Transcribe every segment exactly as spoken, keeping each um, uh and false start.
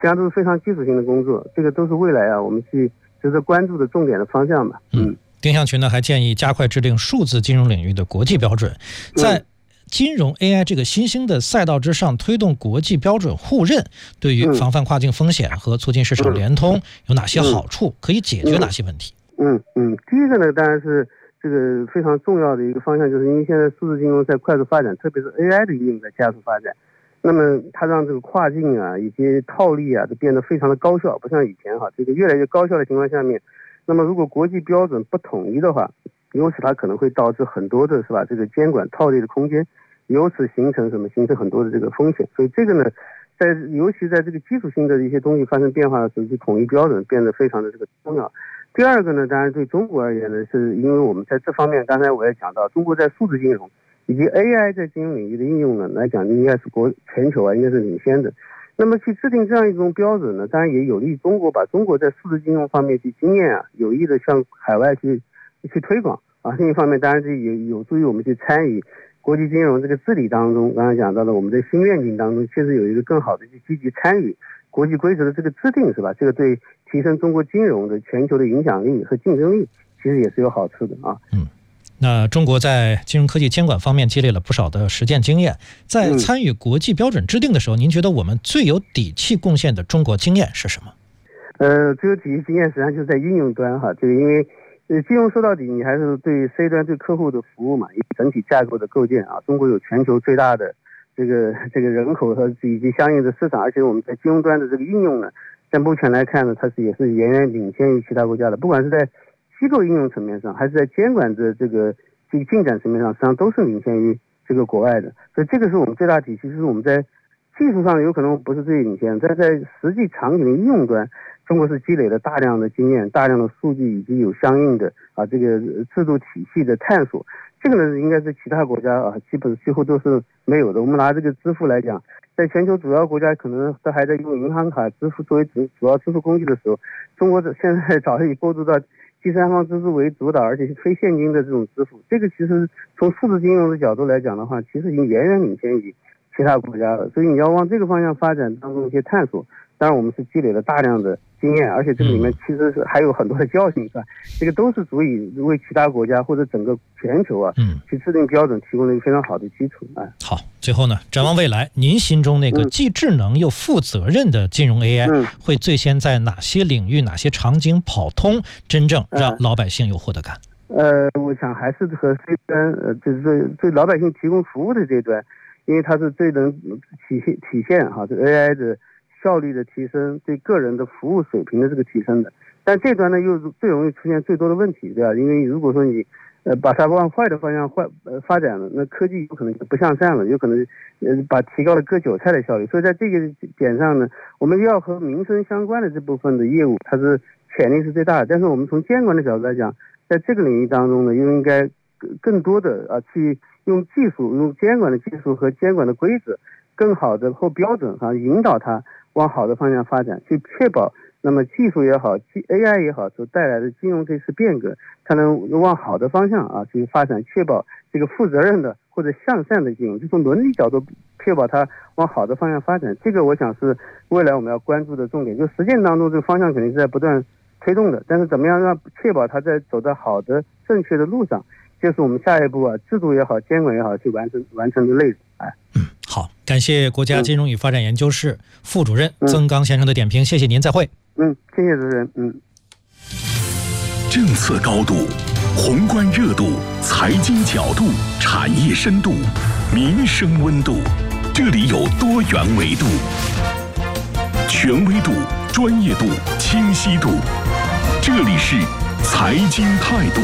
这样都是非常基础性的工作，这个都是未来啊我们去值得关注的重点的方向嘛。 嗯，丁向群呢还建议加快制定数字金融领域的国际标准，在金融 A I 这个新兴的赛道之上推动国际标准互认，对于防范跨境风险和促进市场联通有哪些好处？可以解决哪些问题？ 嗯嗯，第一个呢，当然是这个非常重要的一个方向，就是因为现在数字金融在快速发展，特别是 A I 的应用在加速发展，那么它让这个跨境啊以及套利啊都变得非常的高效，不像以前哈，这个越来越高效的情况下面，那么如果国际标准不统一的话，由此它可能会导致很多的是吧这个监管套利的空间，由此形成什么形成很多的这个风险，所以这个呢，在尤其在这个基础性的一些东西发生变化的时候，就统一标准变得非常的这个重要。第二个呢，当然对中国而言呢，是因为我们在这方面，刚才我也讲到，中国在数字金融以及 A I 在金融领域的应用呢来讲，应该是国全球啊应该是领先的。那么去制定这样一种标准呢，当然也有利于中国把中国在数字金融方面的经验啊，有意的向海外去去推广啊。另一方面，当然这也有助于我们去参与国际金融这个治理当中，刚才讲到了我们的新愿景当中，确实有一个更好的去积极参与国际规则的这个制定，是吧？这个对提升中国金融的全球的影响力和竞争力，其实也是有好处的啊。 嗯，那中国在金融科技监管方面积累了不少的实践经验，在参与国际标准制定的时候，您觉得我们最有底气贡献的中国经验是什么？ 呃，最有底气经验实际上就是在应用端哈，这个因为呃金融说到底你还是对 C 端对客户的服务嘛，以整体架构的构建啊。中国有全球最大的这个这个人口和以及相应的市场，而且我们在金融端的这个应用呢，在目前来看呢，它是也是远远领先于其他国家的，不管是在机构应用层面上，还是在监管的这个这个进展层面上，实际上都是领先于这个国外的。所以这个是我们最大底气，就是我们在技术上有可能不是最领先，但在实际场景的应用端，中国是积累了大量的经验、大量的数据，以及有相应的啊这个制度体系的探索。这个呢，应该是其他国家啊，基本几乎都是没有的。我们拿这个支付来讲，在全球主要国家可能都还在用银行卡支付作为主主要支付工具的时候，中国现在早已过渡到第三方支付为主导，而且是非现金的这种支付。这个其实从数字金融的角度来讲的话，其实已经远远领先于其他国家了。所以你要往这个方向发展当中一些探索，当然我们是积累了大量的经验，而且这个里面其实是还有很多的教训，是吧？这个都是足以为其他国家或者整个全球啊，嗯，去制定标准提供了一个非常好的基础啊。 好，最后呢，展望未来，您心中那个既智能又负责任的金融 A I，嗯，会最先在哪些领域、哪些场景跑通，真正让老百姓有获得感？ 呃，我想还是和 C 端，呃，就是对对老百姓提供服务的这端，因为它是最能体现体现哈这个 A I 的效率的提升，对个人的服务水平的这个提升的。但这端呢又最容易出现最多的问题，对吧？因为如果说你呃把它往坏的方向坏呃发展了，那科技有可能就不向善了，有可能呃把提高了割韭菜的效率。所以在这个点上呢，我们要和民生相关的这部分的业务，它是潜力是最大的。但是我们从监管的角度来讲，在这个领域当中呢，又应该更多的啊去用技术、用监管的技术和监管的规则，更好的或标准啊引导它往好的方向发展，去确保那么技术也好 A I 也好所带来的金融这次变革，它能往好的方向啊去发展，确保这个负责任的或者向善的金融，就从伦理角度确保它往好的方向发展。这个我想是未来我们要关注的重点，就实践当中这个方向肯定是在不断推动的，但是怎么样让确保它在走在好的正确的路上，就是我们下一步啊制度也好监管也好去完成完成的内容。哎， 嗯，好，感谢国家金融与发展研究室副主任曾刚先生的点评，谢谢您，再会。 嗯，谢谢主持人。嗯， 政策高度、宏观热度、财经角度、产业深度、民生温度，这里有多元维度，权威度、专业度、清晰度，这里是财经态度。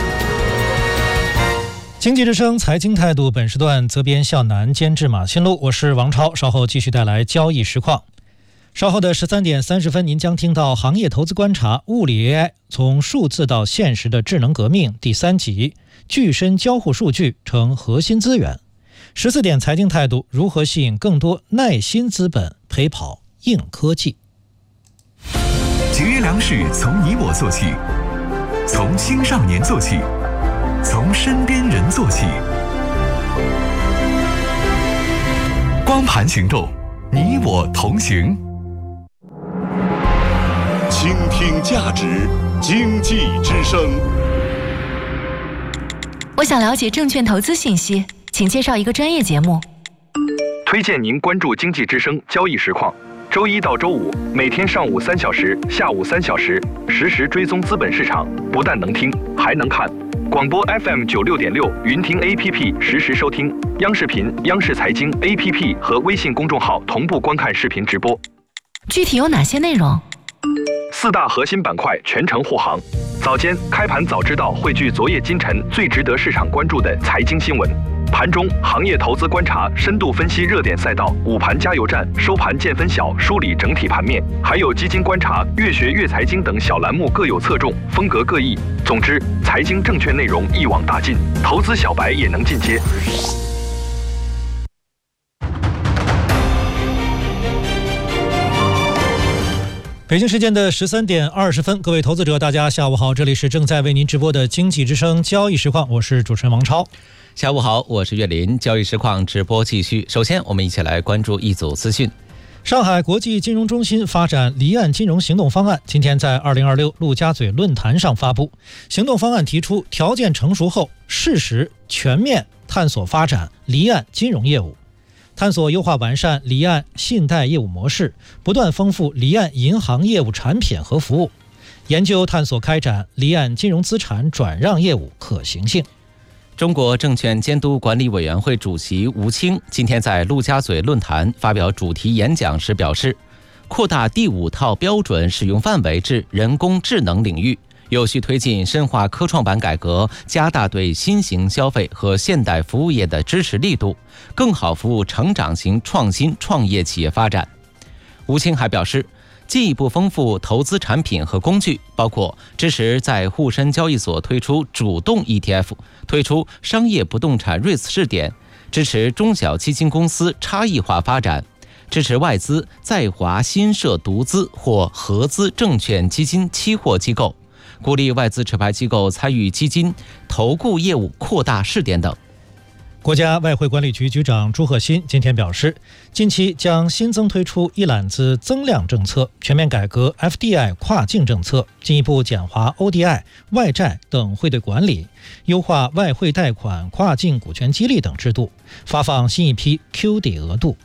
经济之声财经态度，本时段责编向南，监制马新路，我是王超，稍后继续带来交易实况。稍后的十三点三十分，您将听到行业投资观察物理 A I 从数字到现实的智能革命第三集，具身交互数据成核心资源。十四点财经态度，如何吸引更多耐心资本陪跑硬科技。 节约粮食从你我做起，从青少年做起，从身边人做起。光盘行动，你我同行。 听价值，经济之声。 我想了解证券投资信息，请介绍一个专业节目。 推荐您关注经济之声交易实况，周一到周五每天上午三小时、下午三小时，实时追踪资本市场，不但能听，还能看。广播 F M 九六点六，云听 A P P 实时收听，央视频、央视财经 A P P 和微信公众号同步观看视频直播。 具体有哪些内容？ 四大核心板块全程护航。早间开盘早知道汇聚昨夜今晨最值得市场关注的财经新闻。盘中行业投资观察深度分析热点赛道，午盘加油站，收盘见分晓，梳理整体盘面，还有基金观察、越学越财经等小栏目各有侧重，风格各异。总之，财经证券内容一网打尽，投资小白也能进阶。 北京时间的十三点二十分，各位投资者，大家下午好，这里是正在为您直播的经济之声交易实况，我是主持人王超。 下午好，我是岳林。交易实况直播继续，首先我们一起来关注一组资讯。 上海国际金融中心发展离岸金融行动方案，今天在二零二六陆家嘴论坛上发布。行动方案提出，条件成熟后，适时全面探索发展离岸金融业务，探索优化完善离岸信贷业务模式，不断丰富离岸银行业务产品和服务，研究探索开展离岸金融资产转让业务可行性。 中国证券监督管理委员会主席吴清今天在陆家嘴论坛发表主题演讲时表示，扩大第五套标准使用范围至人工智能领域，有序推进深化科创板改革，加大对新型消费和现代服务业的支持力度，更好服务成长型创新创业企业发展。吴清还表示，进一步丰富投资产品和工具，包括支持在沪深交易所推出主动 E T F， 推出商业不动产 R E I T 试点，支持中小基金公司差异化发展，支持外资在华新设独资或合资证券基金期货机构，鼓励外资持牌机构参与基金投顾业务扩大试点等。 国家外汇管理局局长朱鹤新今天表示，近期将新增推出一揽子增量政策，全面改革 F D I 跨境政策，进一步简化 O D I 外债等汇兑管理，优化外汇贷款跨境股权激励等制度，发放新一批 Q 抵额度。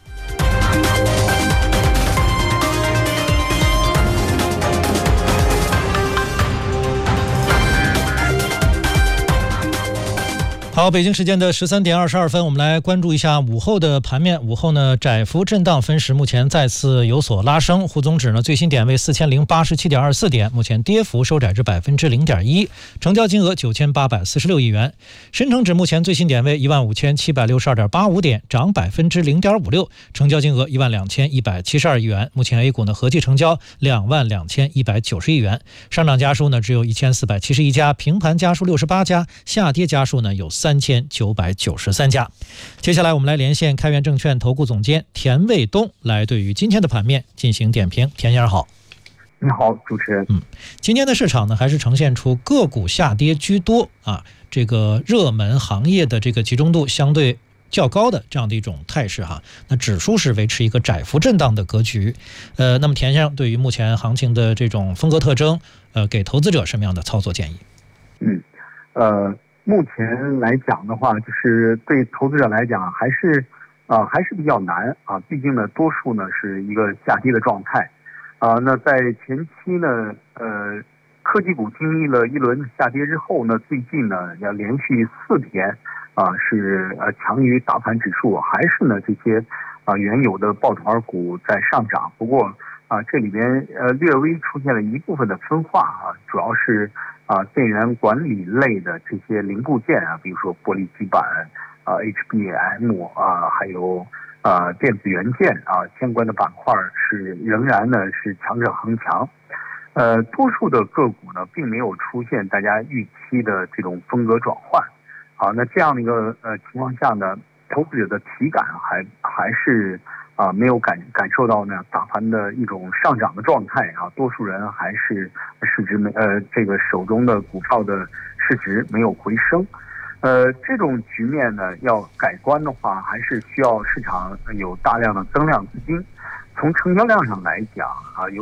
好，北京时间的十三点二十二分，我们来关注一下午后的盘面。午后呢，窄幅震荡分时，目前再次有所拉升。沪综指呢，最新点位四千零八十七点二四点，目前跌幅收窄至百分之零点一，成交金额九千八百四十六亿元。深成指目前最新点位一万五千七百六十二点八五点，涨百分之零点五六，成交金额一万两千一百七十二亿元。目前 A 股呢，合计成交两万两千一百九十亿元，上涨家数呢只有一千四百七十一家，平盘家数六十八家，下跌家数呢有三千九百九十三家。接下来我们来连线开源证券投顾总监田卫东，来对于今天的盘面进行点评。田先生好。 你好，主持人。 嗯，今天的市场呢，还是呈现出个股下跌居多啊，这个热门行业的这个集中度相对较高的这样的一种态势哈。那指数是维持一个窄幅震荡的格局。呃，那么田先生对于目前行情的这种风格特征，呃，给投资者什么样的操作建议？ 嗯，呃。目前来讲的话，就是对投资者来讲，还是啊、呃、还是比较难啊。毕竟呢，多数呢是一个下跌的状态啊。那在前期呢，呃，科技股经历了一轮下跌之后呢，最近呢要连续四天啊是呃强于大盘指数，还是呢这些啊原有的抱团股在上涨。不过啊，这里边呃略微出现了一部分的分化啊，主要是。啊，电源管理类的这些零部件啊，比如说玻璃基板啊、H B M 啊，还有啊电子元件啊相关的板块是仍然呢是强者恒强。呃，多数的个股呢并没有出现大家预期的这种风格转换。好，那这样的一个呃情况下呢，投资者的体感还还是。啊，没有感感受到呢大盘的一种上涨的状态啊，多数人还是市值没呃这个手中的股票的市值没有回升，呃这种局面呢要改观的话，还是需要市场有大量的增量资金。从成交量上来讲啊，有